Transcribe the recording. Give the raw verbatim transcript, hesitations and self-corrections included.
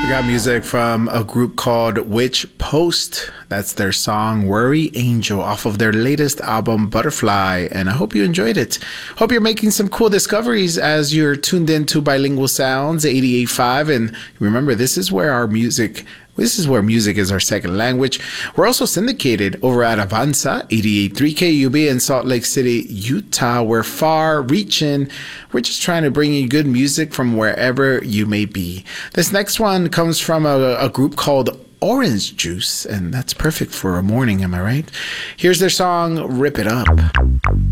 We got music from a group called Witch Post. That's their song Worry Angel off of their latest album Butterfly, and I hope you enjoyed it. Hope you're making some cool discoveries as you're tuned into Bilingual Sounds eighty-eight point five, and remember, this is where our music This is where music is our second language. We're also syndicated over at Avanza, eighty-eight point three K U B in Salt Lake City, Utah. We're far reaching. We're just trying to bring you good music from wherever you may be. This next one comes from a, a group called Orange Juice, and that's perfect for a morning, am I right? Here's their song, Rip It Up.